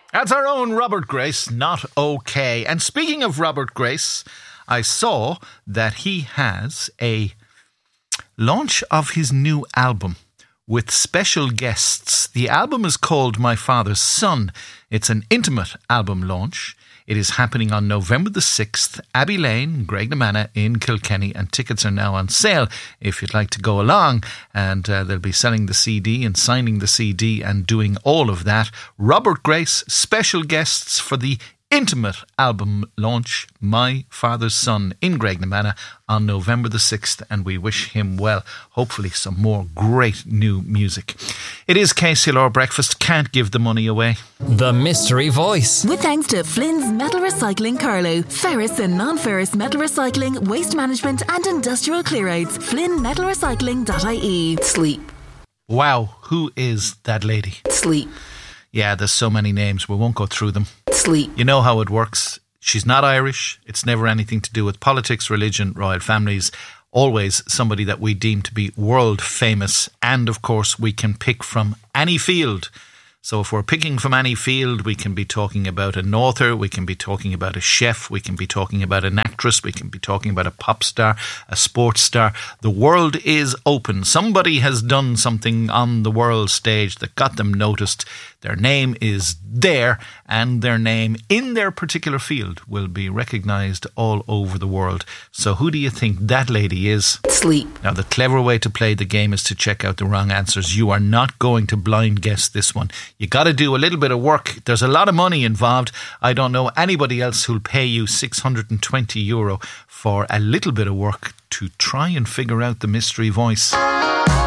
That's our own Robert Grace, Not OK. And speaking of Robert Grace, I saw that he has a launch of his new album with special guests. The album is called My Father's Son. It's an intimate album launch. It is happening on November the 6th, Abbey Lane, Graignamanagh in Kilkenny, and tickets are now on sale if you'd like to go along. And they'll be selling the CD and signing the CD and doing all of that. Robert Grace, special guests for the intimate album launch, My Father's Son, in Graignamanagh on November the 6th, and we wish him well. Hopefully some more great new music. It is KCLR Breakfast. Can't give the money away. The Mystery Voice. With thanks to Flynn's Metal Recycling Carlow, ferrous and non-ferrous metal recycling, waste management and industrial clearouts. FlynnMetalRecycling.ie. Sleep. Wow, who is that lady? Sleep. Yeah, there's so many names. We won't go through them. Sleep. You know how it works. She's not Irish. It's never anything to do with politics, religion, royal families. Always somebody that we deem to be world famous. And of course, we can pick from any field. So if we're picking from any field, we can be talking about an author, we can be talking about a chef, we can be talking about an actress, we can be talking about a pop star, a sports star. The world is open. Somebody has done something on the world stage that got them noticed. Their name is there, and their name in their particular field will be recognised all over the world. So who do you think that lady is? Sleep. Now, the clever way to play the game is to check out the wrong answers. You are not going to blind guess this one. You got to do a little bit of work. There's a lot of money involved. I don't know anybody else who'll pay you €620 for a little bit of work to try and figure out the mystery voice.